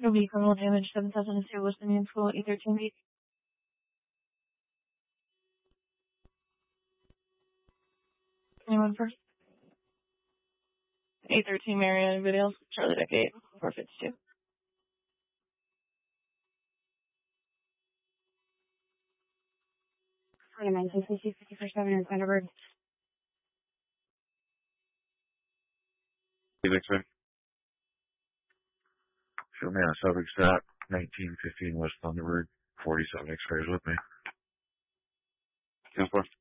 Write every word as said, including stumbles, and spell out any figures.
No be criminal damage, seven thousand two, West Indian School, eight thirteen B. Anyone first? eight thirteen Marion, anybody else? Charlie Deck eight, four fifty-two. nineteen fifty, fifty-four seven in Thunderbird. X-ray. Show me on subject stop, nineteen fifteen West Thunderbird, forty-seven X-rays with me. ten four.